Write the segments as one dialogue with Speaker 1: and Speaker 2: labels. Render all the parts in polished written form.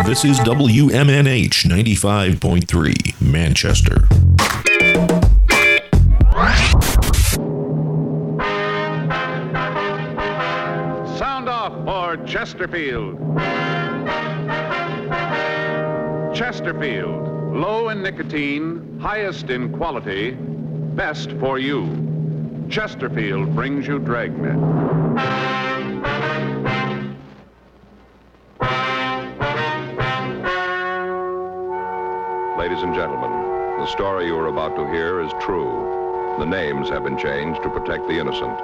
Speaker 1: This is WMNH 95.3, Manchester.
Speaker 2: Sound off for Chesterfield. Chesterfield, low in nicotine, highest in quality, best for you. Chesterfield brings you Dragnet.
Speaker 3: Ladies and gentlemen, the story you are about to hear is true. The names have been changed to protect the innocent.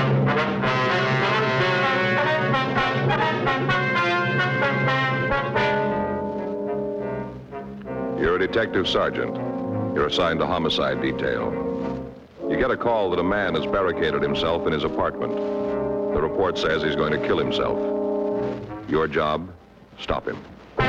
Speaker 3: You're a detective sergeant. You're assigned to homicide detail. You get a call that a man has barricaded himself in his apartment. The report says he's going to kill himself. Your job, stop him.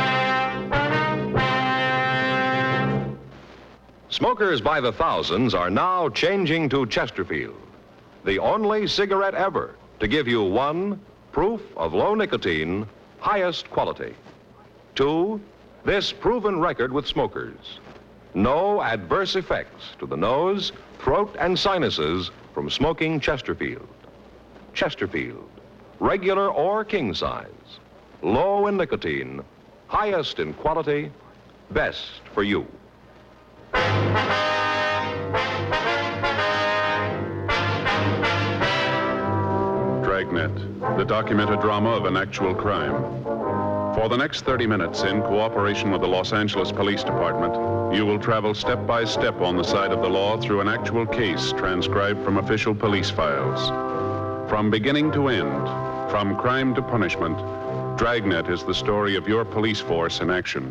Speaker 3: Smokers by the thousands are now changing to Chesterfield, the only cigarette ever to give you 1, proof of low nicotine, highest quality. 2, this proven record with smokers. No adverse effects to the nose, throat, and sinuses from smoking Chesterfield. Chesterfield, regular or king size, low in nicotine, highest in quality, best for you.
Speaker 2: Dragnet, the documented drama of an actual crime. For the next 30 minutes, in cooperation with the Los Angeles Police Department, you will travel step by step on the side of the law through an actual case transcribed from official police files. From beginning to end, from crime to punishment, Dragnet is the story of your police force in action.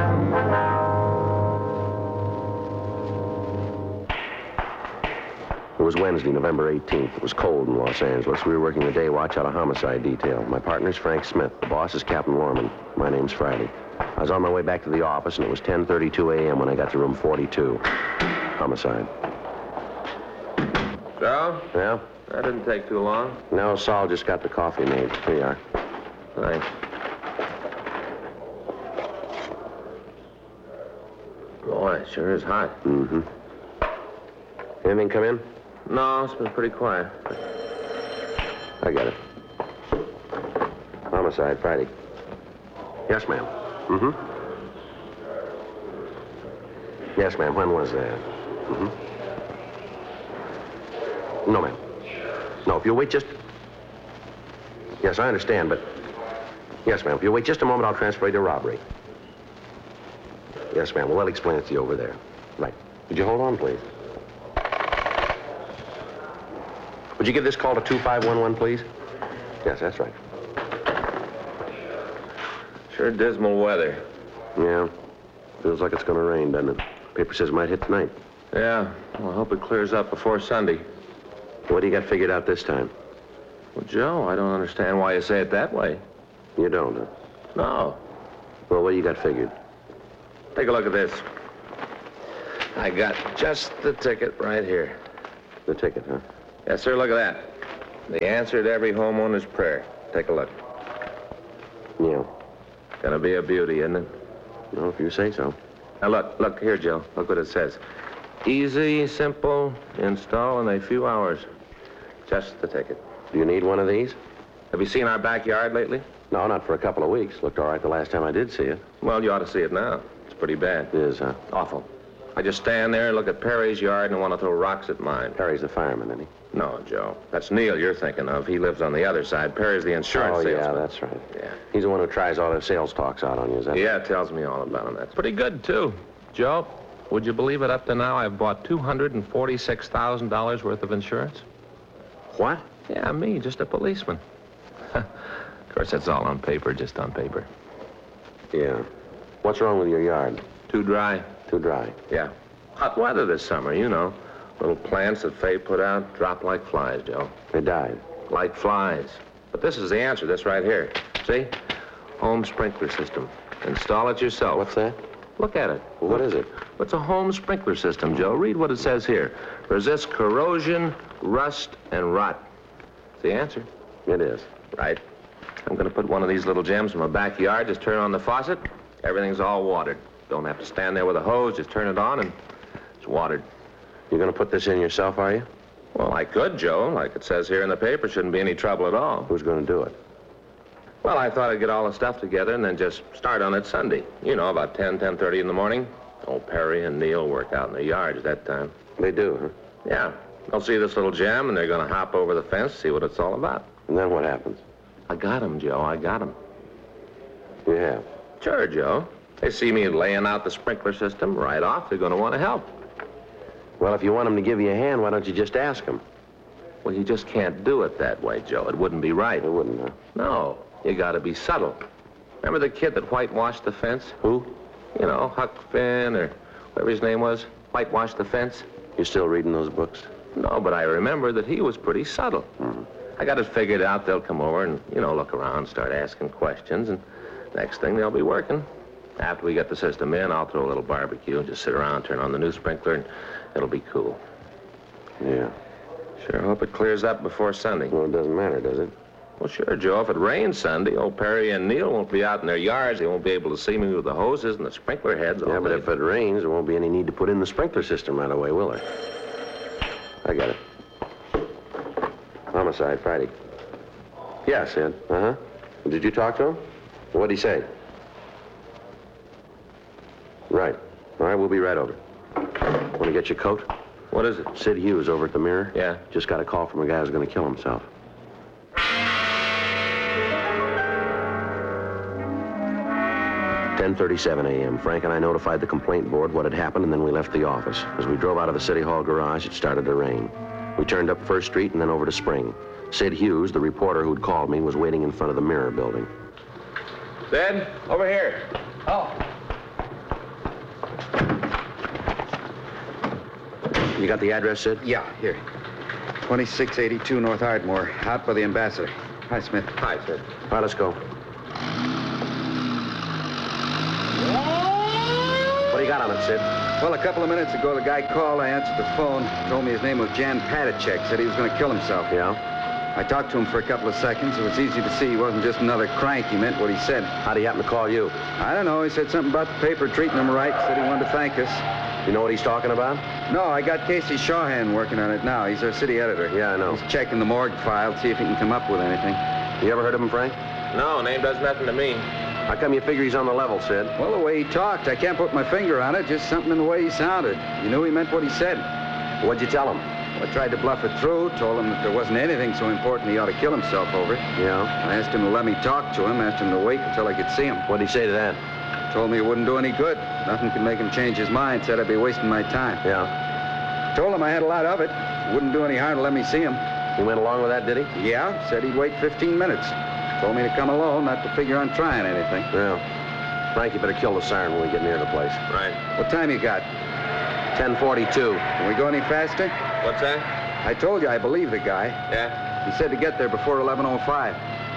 Speaker 4: It was Wednesday, November 18th. It was cold in Los Angeles. We were working the day watch out of homicide detail. My partner's Frank Smith. The boss is Captain Lorman. My name's Friday. I was on my way back to the office, and it was 10:32 a.m. when I got to room 42. Homicide.
Speaker 5: Joe?
Speaker 4: Yeah?
Speaker 5: That didn't take too long.
Speaker 4: No, Saul just got the coffee made. Here you are.
Speaker 5: Thanks. Boy, it sure is hot.
Speaker 4: Mm-hmm. Anything come in?
Speaker 5: No, it's been pretty quiet.
Speaker 4: I got it. Homicide, Friday. Yes, ma'am. Mm-hmm. Yes, ma'am. When was that? Mm-hmm. No, ma'am. No, if you'll wait just... Yes, I understand, but... Yes, ma'am. If you'll wait just a moment, I'll transfer you to robbery. Yes, ma'am. Well, I'll explain it to you over there. Right. Would you hold on, please? Would you give this call to 2511, please? Yes, that's right.
Speaker 5: Sure dismal weather.
Speaker 4: Yeah. Feels like it's going to rain, doesn't it? Paper says it might hit tonight.
Speaker 5: Yeah. Well, I hope it clears up before Sunday.
Speaker 4: What do you got figured out this time?
Speaker 5: Well, Joe, I don't understand why you say it that way.
Speaker 4: You don't, huh?
Speaker 5: No.
Speaker 4: Well, what do you got figured?
Speaker 5: Take a look at this. I got just the ticket right here.
Speaker 4: The ticket, huh?
Speaker 5: Yes, sir, look at that. The answer to every homeowner's prayer. Take a look.
Speaker 4: Yeah.
Speaker 5: Gonna be a beauty, isn't it?
Speaker 4: No, if you say so.
Speaker 5: Now, look here, Joe. Look what it says. Easy, simple, install in a few hours. Just the ticket.
Speaker 4: Do you need one of these?
Speaker 5: Have you seen our backyard lately?
Speaker 4: No, not for a couple of weeks. Looked all right the last time I did see it.
Speaker 5: Well, you ought to see it now. It's pretty bad.
Speaker 4: It is, huh?
Speaker 5: Awful. I just stand there and look at Perry's yard and want to throw rocks at mine.
Speaker 4: Perry's the fireman, isn't he?
Speaker 5: No, Joe. That's Neil you're thinking of. He lives on the other side. Perry's the insurance salesman.
Speaker 4: Yeah, that's right.
Speaker 5: Yeah.
Speaker 4: He's the one who tries all the sales talks out on you, is that
Speaker 5: Yeah, tells me all about him. That's pretty good, too. Joe, would you believe it? Up to now, I've bought $246,000 worth of insurance.
Speaker 4: What?
Speaker 5: Yeah, me, just a policeman. Of course, that's all on paper, just on paper.
Speaker 4: Yeah. What's wrong with your yard?
Speaker 5: Too dry.
Speaker 4: Too dry.
Speaker 5: Yeah. Hot weather this summer, you know. Little plants that Faye put out drop like flies, Joe.
Speaker 4: They died.
Speaker 5: Like flies. But this is the answer, this right here. See? Home sprinkler system. Install it yourself.
Speaker 4: What's that?
Speaker 5: Look at it.
Speaker 4: Well, what is it?
Speaker 5: It's a home sprinkler system, Joe. Read what it says here. Resists corrosion, rust, and rot. It's the answer.
Speaker 4: It is.
Speaker 5: Right. I'm going to put one of these little gems in my backyard. Just turn on the faucet. Everything's all watered. Don't have to stand there with a hose. Just turn it on and it's watered.
Speaker 4: You're going to put this in yourself, are you?
Speaker 5: Well, I could, Joe. Like it says here in the paper, shouldn't be any trouble at all.
Speaker 4: Who's going to do it?
Speaker 5: Well, I thought I'd get all the stuff together and then just start on it Sunday. You know, about 10:30 in the morning. Old Perry and Neil work out in the yards at that time.
Speaker 4: They do, huh?
Speaker 5: Yeah. They'll see this little jam and they're going to hop over the fence, see what it's all about.
Speaker 4: And then what happens?
Speaker 5: I got him, Joe. I got him.
Speaker 4: You have?
Speaker 5: Sure, Joe. They see me laying out the sprinkler system right off. They're going to want to help.
Speaker 4: Well, if you want them to give you a hand, why don't you just ask them?
Speaker 5: Well, you just can't do it that way, Joe. It wouldn't be right.
Speaker 4: It wouldn't, huh?
Speaker 5: No. You got to be subtle. Remember the kid that whitewashed the fence?
Speaker 4: Who?
Speaker 5: You know, Huck Finn or whatever his name was. Whitewashed the fence.
Speaker 4: You still reading those books?
Speaker 5: No, but I remember that he was pretty subtle.
Speaker 4: Mm-hmm.
Speaker 5: I got it figured out. They'll come over and, you know, look around, start asking questions, and next thing they'll be working. After we get the system in, I'll throw a little barbecue, just sit around, turn on the new sprinkler, and it'll be cool.
Speaker 4: Yeah.
Speaker 5: Sure hope it clears up before Sunday.
Speaker 4: Well, it doesn't matter, does it?
Speaker 5: Well, sure, Joe. If it rains Sunday, old Perry and Neil won't be out in their yards. They won't be able to see me with the hoses and the sprinkler heads.
Speaker 4: Yeah, but if it rains, there won't be any need to put in the sprinkler system right away, will there? I got it. Homicide, Friday. Yeah, Sid. Uh-huh. Did you talk to him? What'd he say? Right. All right, we'll be right over. Want to get your coat?
Speaker 5: What is it?
Speaker 4: Sid Hughes over at the Mirror.
Speaker 5: Yeah?
Speaker 4: Just got a call from a guy who's going to kill himself. "10:37 a.m. Frank and I notified the complaint board what had happened, and then we left the office. As we drove out of the City Hall garage, it started to rain. We turned up First Street and then over to Spring. Sid Hughes, the reporter who'd called me, was waiting in front of the Mirror building.
Speaker 5: Sid, over here.
Speaker 6: Oh.
Speaker 4: You got the address, Sid?
Speaker 6: Yeah, here. 2682 North Ardmore, out by the Ambassador. Hi, Smith.
Speaker 5: Hi, Sid.
Speaker 4: All right, let's go. What do you got on it, Sid?
Speaker 6: Well, a couple of minutes ago, the guy called. I answered the phone. Told me his name was Jan Patacek. Said he was going to kill himself.
Speaker 4: Yeah?
Speaker 6: I talked to him for a couple of seconds. It was easy to see he wasn't just another crank. He meant what he said.
Speaker 4: How'd he happen to call you?
Speaker 6: I don't know. He said something about the paper treating him right. Said he wanted to thank us.
Speaker 4: You know what he's talking about?
Speaker 6: No, I got Casey Shawhan working on it now. He's our city editor.
Speaker 4: Yeah, I know.
Speaker 6: He's checking the morgue file, see if he can come up with anything.
Speaker 4: You ever heard of him, Frank?
Speaker 5: No, name does nothing to me.
Speaker 4: How come you figure he's on the level, Sid?
Speaker 6: Well, the way he talked, I can't put my finger on it. Just something in the way he sounded. You knew he meant what he said.
Speaker 4: What'd you tell him?
Speaker 6: Well, I tried to bluff it through, told him that there wasn't anything so important he ought to kill himself over it.
Speaker 4: Yeah?
Speaker 6: I asked him to let me talk to him, asked him to wait until I could see him.
Speaker 4: What'd he say to that?
Speaker 6: Told me it wouldn't do any good. Nothing could make him change his mind. Said I'd be wasting my time.
Speaker 4: Yeah?
Speaker 6: Told him I had a lot of it. Wouldn't do any harm to let me see him.
Speaker 4: He went along with that, did he?
Speaker 6: Yeah, said he'd wait 15 minutes. Told me to come alone, not to figure on trying anything.
Speaker 4: Yeah. Frank, you better kill the siren when we get near the place.
Speaker 5: Right.
Speaker 6: What time you got?
Speaker 4: 10:42.
Speaker 6: Can we go any faster?
Speaker 5: What's that?
Speaker 6: I told you I believe the guy.
Speaker 5: Yeah?
Speaker 6: He said to get there before 11:05.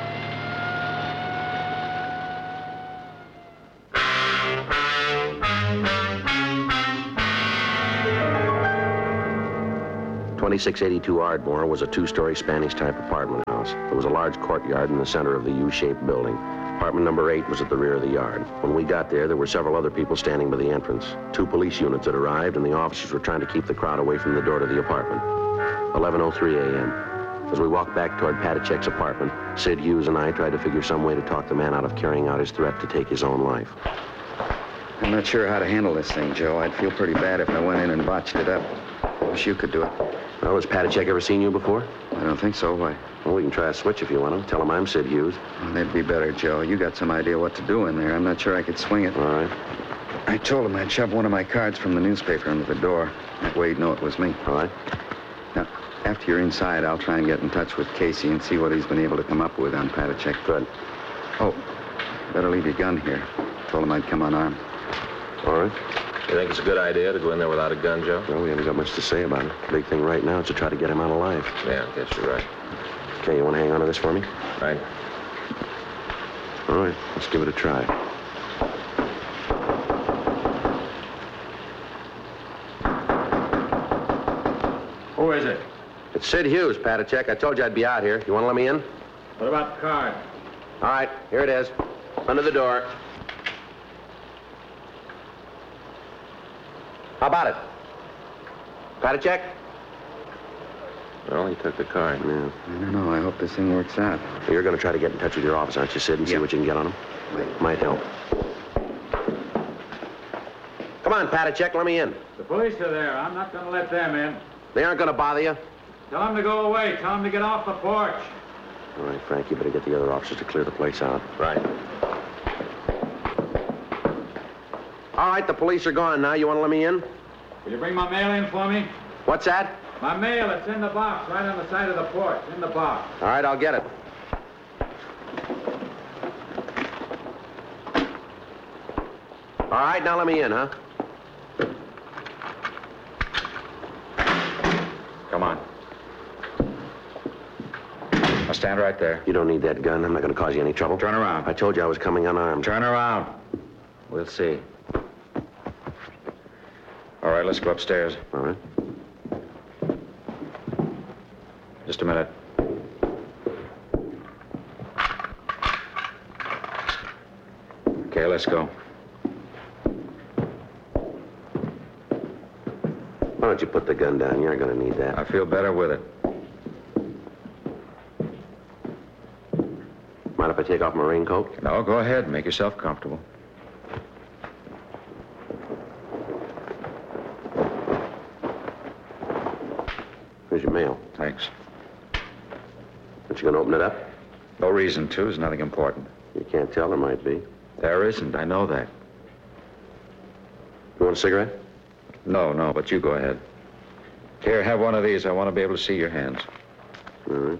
Speaker 4: .2682 Ardmore was a two-story Spanish-type apartment house. There was a large courtyard in the center of the U-shaped building. Apartment number 8 was at the rear of the yard. When we got there were several other people standing by the entrance. 2 police units had arrived, and the officers were trying to keep the crowd away from the door to the apartment. 11:03 a.m. As we walked back toward Patacek's apartment, Sid Hughes and I tried to figure some way to talk the man out of carrying out his threat to take his own life.
Speaker 6: I'm not sure how to handle this thing, Joe. I'd feel pretty bad if I went in and botched it up. Wish you could do it.
Speaker 4: Well, has Patacek ever seen you before?
Speaker 6: I don't think so. Why?
Speaker 4: Well, we can try a switch if you want to. Tell him I'm Sid Hughes.
Speaker 6: Well, that'd be better, Joe. You got some idea what to do in there. I'm not sure I could swing it.
Speaker 4: All right.
Speaker 6: I told him I'd shove one of my cards from the newspaper under the door. That way he'd know it was me.
Speaker 4: All right.
Speaker 6: Now, after you're inside, I'll try and get in touch with Casey and see what he's been able to come up with on Patacek.
Speaker 4: Good.
Speaker 6: Oh, better leave your gun here. Told him I'd come unarmed.
Speaker 4: All right.
Speaker 5: You think it's a good idea to go in there without a gun, Joe?
Speaker 4: Well, we haven't got much to say about it. The big thing right now is to try to get him out alive.
Speaker 5: Yeah, I guess you're right.
Speaker 4: Okay, you want to hang on to this for me?
Speaker 5: Right.
Speaker 4: All right, let's give it a try.
Speaker 5: Who is it?
Speaker 4: It's Sid Hughes, Patacek. I told you I'd be out here. You want to let me in?
Speaker 5: What about the card?
Speaker 4: All right, here it is. Under the door. How about it? Got a check?
Speaker 5: Well, he took the card.
Speaker 4: Yeah.
Speaker 6: I don't know. I hope this thing works out.
Speaker 4: You're going to try to get in touch with your office, aren't you, Sid, and see what you can get on him? Might help. Come on, Patachek, let me in.
Speaker 7: The police are there. I'm not going to let them in.
Speaker 4: They aren't going to bother you.
Speaker 7: Tell them to go away. Tell them to get off the porch.
Speaker 4: All right, Frank, you better get the other officers to clear the place out.
Speaker 5: Right.
Speaker 4: All right, the police are gone now. You want to let me in?
Speaker 7: Will you bring my mail in for me?
Speaker 4: What's that?
Speaker 7: My mail, it's in the box, right on the side of the porch. In the box.
Speaker 4: All right, I'll get it. All right, now let me in, huh?
Speaker 6: Come on. Now stand right there.
Speaker 4: You don't need that gun. I'm not going to cause you any trouble.
Speaker 6: Turn around.
Speaker 4: I told you I was coming unarmed.
Speaker 6: Turn around. We'll see. All right, let's go upstairs.
Speaker 4: All right.
Speaker 6: Just a minute. Okay, let's go.
Speaker 4: Why don't you put the gun down? You're going to need that.
Speaker 6: I feel better with it.
Speaker 4: Mind if I take off my raincoat?
Speaker 6: No, go ahead. Make yourself comfortable.
Speaker 4: Here's your mail.
Speaker 6: Thanks.
Speaker 4: Aren't you going to open it up?
Speaker 6: No reason to. There's nothing important.
Speaker 4: You can't tell. There might be.
Speaker 6: There isn't. I know that.
Speaker 4: You want a cigarette?
Speaker 6: No, but you go ahead. Here, have one of these. I want to be able to see your hands.
Speaker 4: All right.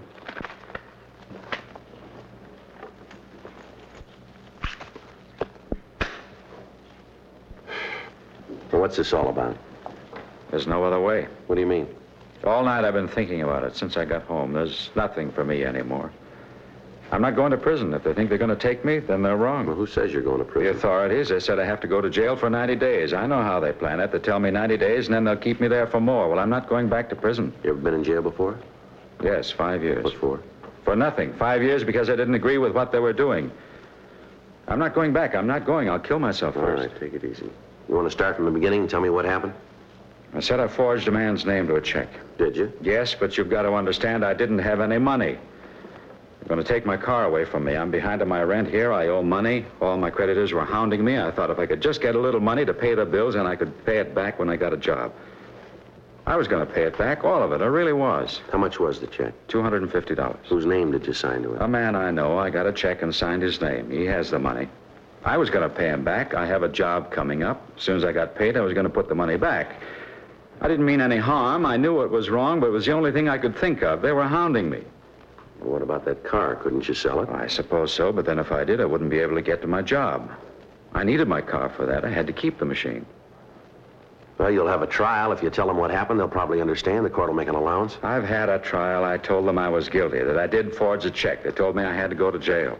Speaker 4: Well, what's this all about?
Speaker 6: There's no other way.
Speaker 4: What do you mean?
Speaker 6: All night I've been thinking about it since I got home. There's nothing for me anymore. I'm not going to prison. If they think they're going to take me, then they're wrong.
Speaker 4: Well, who says you're going to
Speaker 6: The
Speaker 4: prison?
Speaker 6: authorities, they said I have to go to jail for 90 days. I know how they plan it. They tell me 90 days, and then they'll keep me there for more. Well, I'm not going back to prison.
Speaker 4: You ever been in jail before?
Speaker 6: Yes, 5 years.
Speaker 4: What for?
Speaker 6: For nothing. 5 years because I didn't agree with what they were doing. I'm not going back. I'm not going. I'll kill myself
Speaker 4: All
Speaker 6: first.
Speaker 4: right, take it easy. You want to start from the beginning and tell me what happened?
Speaker 6: I said I forged a man's name to a check.
Speaker 4: Did you?
Speaker 6: Yes, but you've got to understand I didn't have any money. They're going to take my car away from me. I'm behind on my rent here. I owe money. All my creditors were hounding me. I thought if I could just get a little money to pay the bills, and I could pay it back when I got a job. I was going to pay it back, all of it. I really was.
Speaker 4: How much was the check?
Speaker 6: $250.
Speaker 4: Whose name did you sign to it?
Speaker 6: A man I know. I got a check and signed his name. He has the money. I was going to pay him back. I have a job coming up. As soon as I got paid, I was going to put the money back. I didn't mean any harm. I knew it was wrong, but it was the only thing I could think of. They were hounding me.
Speaker 4: Well, what about that car? Couldn't you sell it?
Speaker 6: I suppose so, but then if I did, I wouldn't be able to get to my job. I needed my car for that. I had to keep the machine.
Speaker 4: Well, you'll have a trial. If you tell them what happened, they'll probably understand. The court will make an allowance.
Speaker 6: I've had a trial. I told them I was guilty, that I did forge a check. They told me I had to go to jail.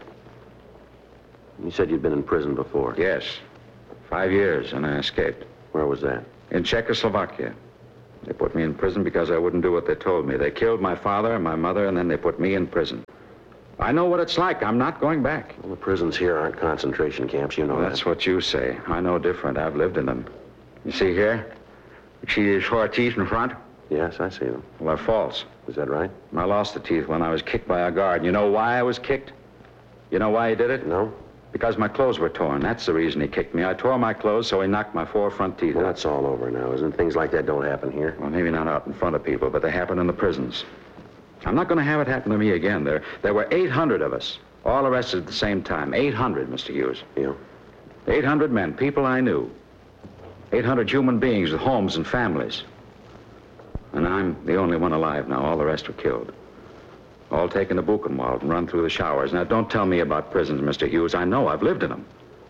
Speaker 4: You said you'd been in prison before.
Speaker 6: Yes. 5 years, and I escaped.
Speaker 4: Where was that?
Speaker 6: In Czechoslovakia. They put me in prison because I wouldn't do what they told me. They killed my father and my mother, and then they put me in prison. I know what it's like. I'm not going back.
Speaker 4: Well, the prisons here aren't concentration camps. You know
Speaker 6: That's
Speaker 4: that.
Speaker 6: what you say. I know different. I've lived in them. You see here? You see these 4 teeth in front?
Speaker 4: Yes, I see them.
Speaker 6: Well, they're false.
Speaker 4: Is that right?
Speaker 6: I lost the teeth when I was kicked by a guard. You know why I was kicked? You know why he did it?
Speaker 4: No?
Speaker 6: Because my clothes were torn. That's the reason he kicked me. I tore my clothes, so he knocked my 4 front teeth
Speaker 4: Well,
Speaker 6: out.
Speaker 4: that's all over now, isn't it? Things like that don't happen here.
Speaker 6: Well, maybe not out in front of people, but they happen in the prisons. I'm not going to have it happen to me again. There were 800 of us, all arrested at the same time. 800, Mr. Hughes.
Speaker 4: Yeah.
Speaker 6: 800 men, people I knew. 800 human beings with homes and families. And I'm the only one alive now. All the rest were killed. All taken to Buchenwald and run through the showers. Now, don't tell me about prisons, Mr. Hughes. I know. I've lived in them.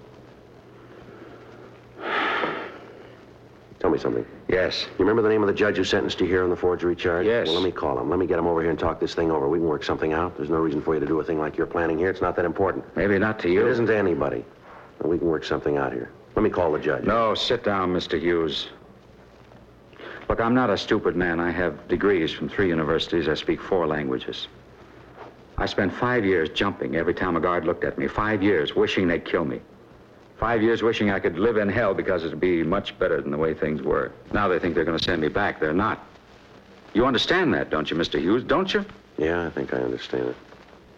Speaker 4: Tell me something.
Speaker 6: Yes.
Speaker 4: You remember the name of the judge who sentenced you here on the forgery charge?
Speaker 6: Yes.
Speaker 4: Well, let me call him. Let me get him over here and talk this thing over. We can work something out. There's no reason for you to do a thing like you're planning here. It's not that important.
Speaker 6: Maybe not to you.
Speaker 4: It isn't to anybody. And we can work something out here. Let me call the judge.
Speaker 6: No, sit down, Mr. Hughes. Look, I'm not a stupid man. I have degrees from 3 universities. I speak 4 languages. I spent 5 years jumping every time a guard looked at me. 5 years wishing they'd kill me. 5 years wishing I could live in hell because it'd be much better than the way things were. Now they think they're going to send me back. They're not. You understand that, don't you, Mr. Hughes? Don't you?
Speaker 4: Yeah, I think I understand it.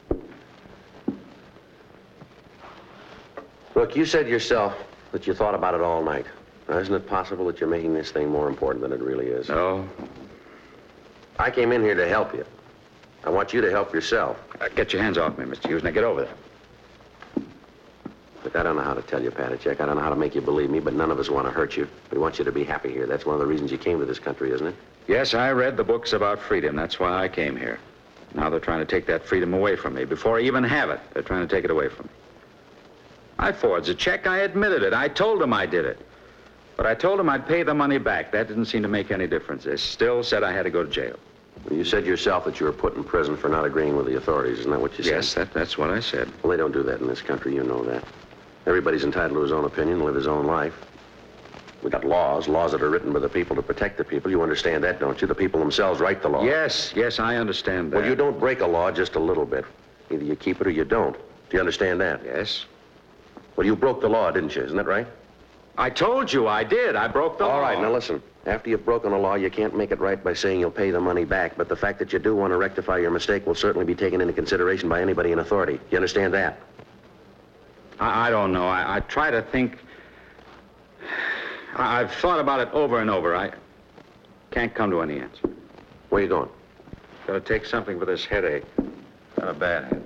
Speaker 4: Look, you said yourself that you thought about it all night. Now, isn't it possible that you're making this thing more important than it really is?
Speaker 6: No.
Speaker 4: I came in here to help you. I want you to help yourself.
Speaker 6: Get your hands off me, Mr. Hughes. Now get over there.
Speaker 4: Look, I don't know how to tell you, Patachek. I don't know how to make you believe me, but none of us want to hurt you. We want you to be happy here. That's one of the reasons you came to this country, isn't it?
Speaker 6: Yes, I read the books about freedom. That's why I came here. Now they're trying to take that freedom away from me. Before I even have it, they're trying to take it away from me. I forged a check. I admitted it. I told them I did it. But I told them I'd pay the money back. That didn't seem to make any difference. They still said I had to go to jail.
Speaker 4: Well, you said yourself that you were put in prison for not agreeing with the authorities. Isn't that what you said?
Speaker 6: Yes, that's what I said.
Speaker 4: Well, they don't do that in this country. You know that. Everybody's entitled to his own opinion, live his own life. We got laws that are written by the people to protect the people. You understand that, don't you? The people themselves write the law.
Speaker 6: Yes, I understand that.
Speaker 4: Well, you don't break a law just a little bit. Either you keep it or you don't. Do you understand that?
Speaker 6: Yes.
Speaker 4: Well, you broke the law, didn't you? Isn't that right?
Speaker 6: I told you I did. I broke the law.
Speaker 4: All right, now listen. After you've broken a law, you can't make it right by saying you'll pay the money back. But the fact that you do want to rectify your mistake will certainly be taken into consideration by anybody in authority. You understand that?
Speaker 6: I don't know. I try to think. I've thought about it over and over. I can't come to any answer.
Speaker 4: Where you going?
Speaker 6: Gotta take something for this headache. Got a bad headache.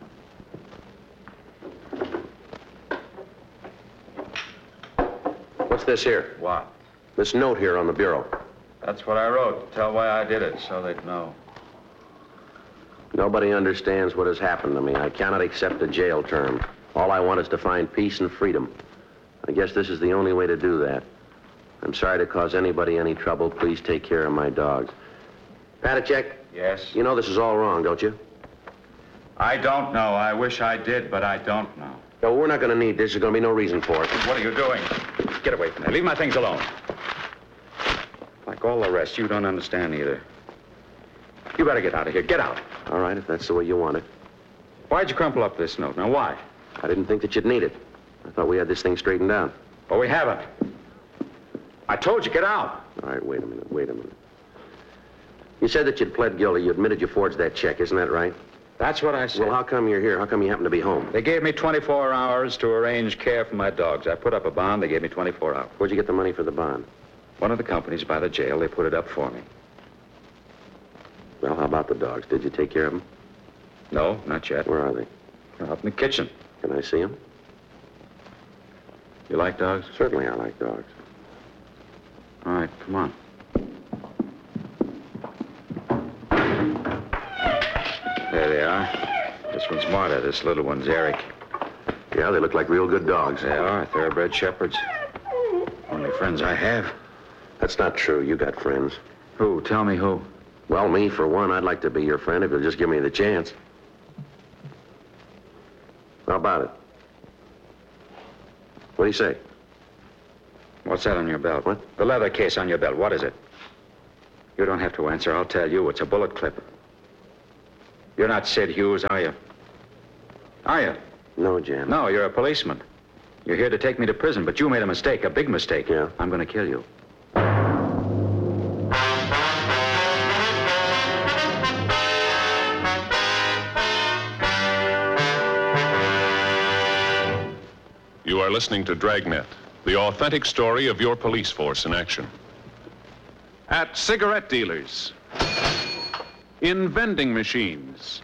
Speaker 4: What's this here?
Speaker 6: What?
Speaker 4: This note here on the bureau.
Speaker 6: That's what I wrote. Tell why I did it, so they'd know.
Speaker 4: Nobody understands what has happened to me. I cannot accept a jail term. All I want is to find peace and freedom. I guess this is the only way to do that. I'm sorry to cause anybody any trouble. Please take care of my dogs. Patachek?
Speaker 6: Yes?
Speaker 4: You know this is all wrong, don't you?
Speaker 6: I don't know. I wish I did, but I don't know.
Speaker 4: No, we're not going to need this. There's going to be no reason for it.
Speaker 6: What are you doing? Get away from there. Leave my things alone. Like all the rest, you don't understand either. You better get out of here. Get out.
Speaker 4: All right, if that's the way you want it.
Speaker 6: Why'd you crumple up this note? Now, why?
Speaker 4: I didn't think that you'd need it. I thought we had this thing straightened out.
Speaker 6: Well, we haven't. I told you, get out.
Speaker 4: All right, wait a minute. You said that you'd pled guilty. You admitted you forged that check. Isn't that right?
Speaker 6: That's what I said.
Speaker 4: Well, how come you're here? How come you happen to be home?
Speaker 6: They gave me 24 hours to arrange care for my dogs. I put up a bond. They gave me 24 hours.
Speaker 4: Where'd you get the money for the bond?
Speaker 6: One of the companies by the jail, they put it up for me.
Speaker 4: Well, how about the dogs? Did you take care of them?
Speaker 6: No, not yet.
Speaker 4: Where are they?
Speaker 6: They're up in the kitchen.
Speaker 4: Can I see them?
Speaker 6: You like dogs?
Speaker 4: Certainly I like dogs.
Speaker 6: All right, come on. There they are. This one's Marta. This little one's Eric.
Speaker 4: Yeah, they look like real good dogs.
Speaker 6: They are thoroughbred shepherds. Only friends I have.
Speaker 4: That's not true. You got friends.
Speaker 6: Who? Tell me who.
Speaker 4: Well, me, for one, I'd like to be your friend if you'll just give me the chance. How about it? What do you say?
Speaker 6: What's that on your belt?
Speaker 4: What?
Speaker 6: The leather case on your belt. What is it? You don't have to answer. I'll tell you. It's a bullet clip. You're not Sid Hughes, are you? Are you?
Speaker 4: No, Jan.
Speaker 6: No, you're a policeman. You're here to take me to prison, but you made a mistake, a big mistake.
Speaker 4: Yeah?
Speaker 6: I'm going to kill you.
Speaker 2: You are listening to Dragnet, the authentic story of your police force in action. At cigarette dealers, in vending machines,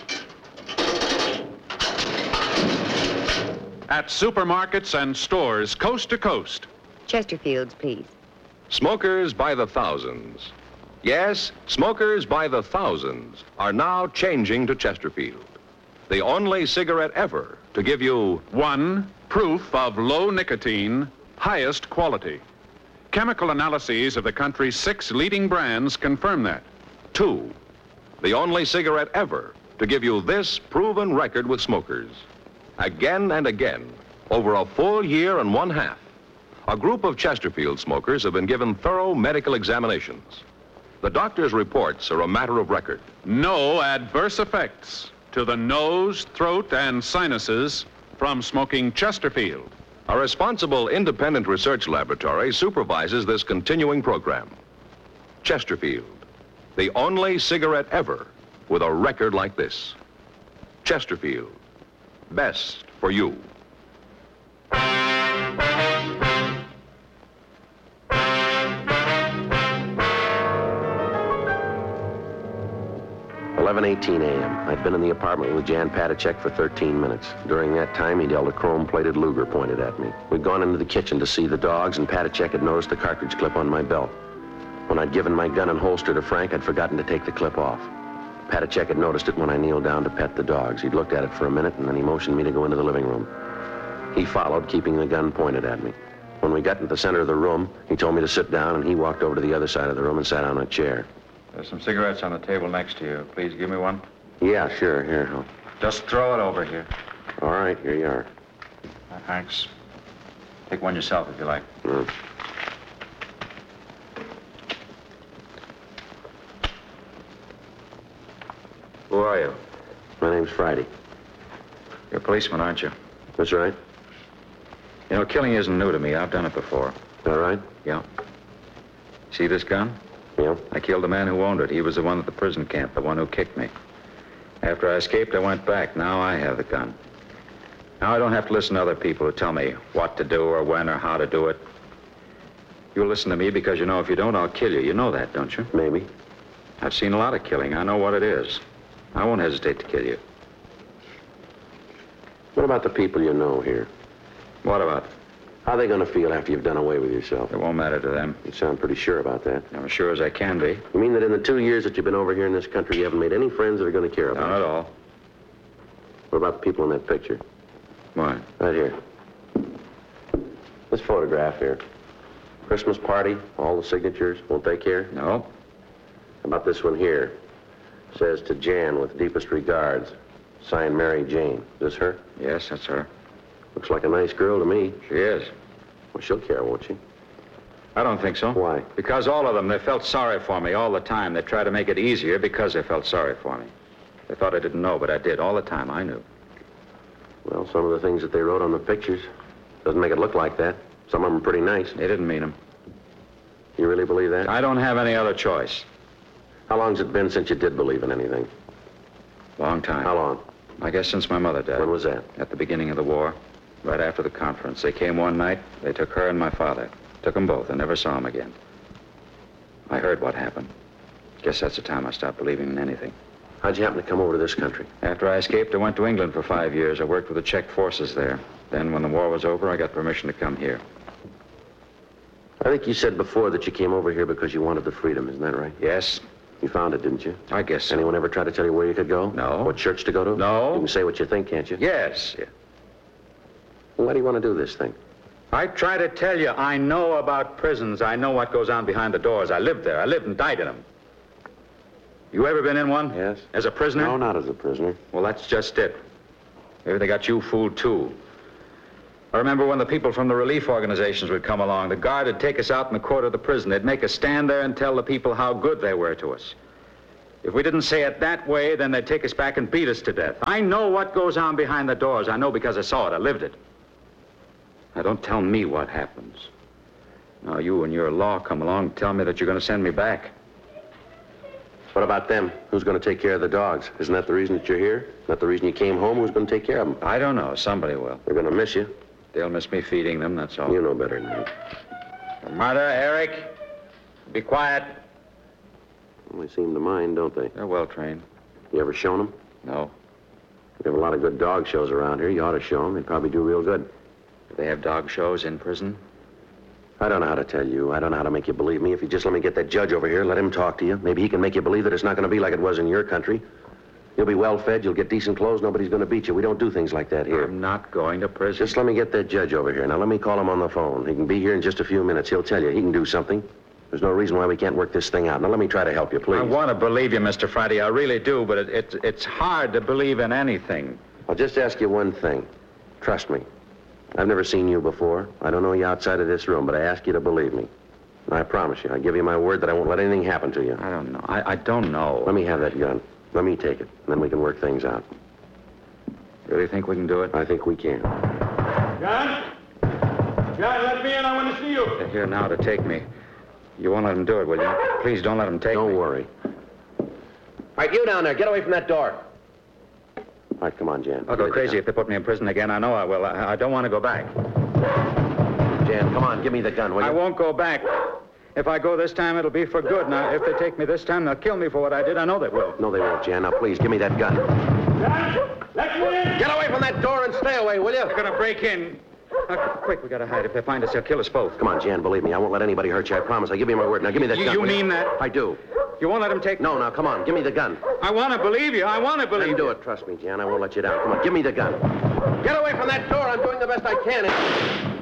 Speaker 2: at supermarkets and stores coast to coast.
Speaker 8: Chesterfields, please.
Speaker 3: Smokers by the thousands. Yes, smokers by the thousands are now changing to Chesterfield, the only cigarette ever to give you
Speaker 2: One, proof of low nicotine, highest quality. Chemical analyses of the country's 6 leading brands confirm that.
Speaker 3: 2, the only cigarette ever to give you this proven record with smokers. Again and again, over a full year and 1/2, a group of Chesterfield smokers have been given thorough medical examinations. The doctor's reports are a matter of record.
Speaker 2: No adverse effects to the nose, throat, and sinuses from smoking Chesterfield.
Speaker 3: A responsible independent research laboratory supervises this continuing program. Chesterfield, the only cigarette ever with a record like this. Chesterfield, best for you.
Speaker 4: 11:18 a.m. I'd been in the apartment with Jan Patacek for 13 minutes. During that time, he'd held a chrome-plated Luger pointed at me. We'd gone into the kitchen to see the dogs, and Patacek had noticed the cartridge clip on my belt. When I'd given my gun and holster to Frank, I'd forgotten to take the clip off. Patacek had noticed it when I kneeled down to pet the dogs. He'd looked at it for a minute, and then he motioned me to go into the living room. He followed, keeping the gun pointed at me. When we got into the center of the room, he told me to sit down, and he walked over to the other side of the room and sat on a chair.
Speaker 6: There's some cigarettes on the table next to you. Please give me one.
Speaker 4: Yeah, sure. Here.
Speaker 6: Just throw it over here.
Speaker 4: All right, here you are.
Speaker 6: Thanks. Take one yourself if you like. Who are you?
Speaker 4: My name's Friday.
Speaker 6: You're a policeman, aren't you?
Speaker 4: That's right.
Speaker 6: You know, killing isn't new to me. I've done it before.
Speaker 4: All right?
Speaker 6: Yeah. See this gun?
Speaker 4: Yeah.
Speaker 6: I killed the man who owned it. He was the one at the prison camp, the one who kicked me. After I escaped, I went back. Now I have the gun. Now I don't have to listen to other people who tell me what to do or when or how to do it. You'll listen to me because you know if you don't, I'll kill you. You know that, don't you?
Speaker 4: Maybe.
Speaker 6: I've seen a lot of killing. I know what it is. I won't hesitate to kill you.
Speaker 4: What about the people you know here?
Speaker 6: What about?
Speaker 4: How are they going to feel after you've done away with yourself?
Speaker 6: It won't matter to them.
Speaker 4: You sound pretty sure about that.
Speaker 6: I'm as sure as I can be.
Speaker 4: You mean that in the 2 years that you've been over here in this country, you haven't made any friends that are going to care about
Speaker 6: Not
Speaker 4: you?
Speaker 6: at all.
Speaker 4: What about the people in that picture?
Speaker 6: Why?
Speaker 4: Right here. This photograph here. Christmas party, all the signatures. Won't they care?
Speaker 6: No.
Speaker 4: How about this one here? Says to Jan with deepest regards. Signed Mary Jane. Is this her?
Speaker 6: Yes, that's her.
Speaker 4: Looks like a nice girl to me.
Speaker 6: She is.
Speaker 4: Well, she'll care, won't she?
Speaker 6: I don't think so.
Speaker 4: Why?
Speaker 6: Because all of them, they felt sorry for me all the time. They tried to make it easier because they felt sorry for me. They thought I didn't know, but I did. All the time, I knew.
Speaker 4: Well, some of the things that they wrote on the pictures doesn't make it look like that. Some of them are pretty nice.
Speaker 6: They didn't mean them.
Speaker 4: You really believe that?
Speaker 6: I don't have any other choice.
Speaker 4: How long's it been since you did believe in anything?
Speaker 6: Long time.
Speaker 4: How long?
Speaker 6: I guess since my mother died.
Speaker 4: When was that?
Speaker 6: At the beginning of the war. Right after the conference. They came one night. They took her and my father. Took them both and never saw them again. I heard what happened. Guess that's the time I stopped believing in anything.
Speaker 4: How'd you happen to come over to this country?
Speaker 6: After I escaped, I went to England for 5 years. I worked with the Czech forces there. Then, when the war was over, I got permission to come here.
Speaker 4: I think you said before that you came over here because you wanted the freedom. Isn't that right?
Speaker 6: Yes,
Speaker 4: You found it, didn't you?
Speaker 6: I guess so.
Speaker 4: Anyone ever try to tell you where you could go?
Speaker 6: No.
Speaker 4: What church to go to?
Speaker 6: No.
Speaker 4: You can say what you think, can't you?
Speaker 6: Yes.
Speaker 4: Well, why do you want to do this thing?
Speaker 6: I try to tell you, I know about prisons. I know what goes on behind the doors. I lived there. I lived and died in them. You ever been in one?
Speaker 4: Yes.
Speaker 6: As a prisoner?
Speaker 4: No, not as a prisoner.
Speaker 6: Well, that's just it. Maybe they got you fooled, too. I remember when the people from the relief organizations would come along. The guard would take us out in the court of the prison. They'd make us stand there and tell the people how good they were to us. If we didn't say it that way, then they'd take us back and beat us to death. I know what goes on behind the doors. I know because I saw it. I lived it. Now, don't tell me what happens. Now, you and your law come along and tell me that you're going to send me back.
Speaker 4: What about them? Who's going to take care of the dogs? Isn't that the reason that you're here? Isn't that the reason you came home? Who's going to take care of them?
Speaker 6: I don't know. Somebody will.
Speaker 4: They're going to miss you.
Speaker 6: They'll miss me feeding them, that's all.
Speaker 4: You know better than that.
Speaker 6: Mother, Eric, be quiet.
Speaker 4: Well, they seem to mind, don't they?
Speaker 6: They're well trained.
Speaker 4: You ever shown them?
Speaker 6: No.
Speaker 4: We have a lot of good dog shows around here. You ought to show them. They'd probably do real good.
Speaker 6: Do they have dog shows in prison?
Speaker 4: I don't know how to tell you. I don't know how to make you believe me. If you just let me get that judge over here, let him talk to you. Maybe he can make you believe that it's not going to be like it was in your country. You'll be well fed, you'll get decent clothes, nobody's going to beat you. We don't do things like that here.
Speaker 6: I'm not going to prison.
Speaker 4: Just let me get that judge over here. Now, let me call him on the phone. He can be here in just a few minutes. He'll tell you. He can do something. There's no reason why we can't work this thing out. Now, let me try to help you, please.
Speaker 6: I want to believe you, Mr. Friday. I really do, but it's hard to believe in anything.
Speaker 4: I'll just ask you one thing. Trust me. I've never seen you before. I don't know you outside of this room, but I ask you to believe me. And I promise you, I give you my word that I won't let anything happen to you.
Speaker 6: I don't know. I don't know.
Speaker 4: Let me have that gun. Let me take it, and then we can work things out.
Speaker 6: Really think we can do it?
Speaker 4: I think we can.
Speaker 7: Gun? John, let me in. I want to see you.
Speaker 6: They're here now to take me. You won't let them do it, will you? Please don't let them take me.
Speaker 4: Don't worry. All right, you down there, get away from that door. All right, come on, Jan.
Speaker 6: I'll go crazy if they put me in prison again. I know I will. I don't want to go back.
Speaker 4: Jan, come on, give me the gun, will you?
Speaker 6: I won't go back. If I go this time, it'll be for good. Now, if they take me this time, they'll kill me for what I did. I know they will.
Speaker 4: No, they won't, Jan. Now, please, give me that gun.
Speaker 7: John, let me in.
Speaker 4: Get away from that door and stay away, will you?
Speaker 6: They're going to break in. Quick, we got to hide. If they find us, they'll kill us both.
Speaker 4: Come on, Jan, believe me. I won't let anybody hurt you, I promise. I give you my word. Now, give me that gun.
Speaker 6: You
Speaker 4: will
Speaker 6: mean that?
Speaker 4: I do.
Speaker 6: You won't let them take me?
Speaker 4: No, now, come on. Give me the gun.
Speaker 6: I want to believe you. I want to believe
Speaker 4: Then do it. Trust me, Jan. I won't let you down. Come on, give me the gun. Get away from that door. I'm doing the best I can.